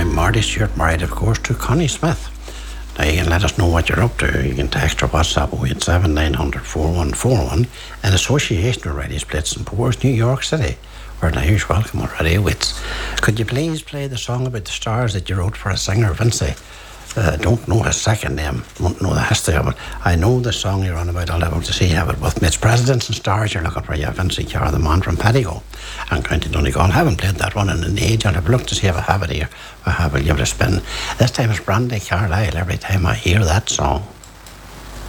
I'm Marty Stewart, married, of course, to Connie Smith. Now, you can let us know what you're up to. You can text or WhatsApp 087 900 4141 in association with Radio Splits in Powers, New York City, where now you're welcome on Radio Wits. Could you please play the song about the stars that you wrote for a singer, Vincy? Don't know his second name, don't know the history of it. I know the song you're on about. I'll have to see you have it with me. It's Presidents and Stars you're looking for. Yeah, Vincy Carr, the man from Pettigo and County Donegal. I haven't played that one in an age. I'll have a look to see if I have it here. I have it, give it a spin. This time it's Brandy Carlisle every time I hear that song.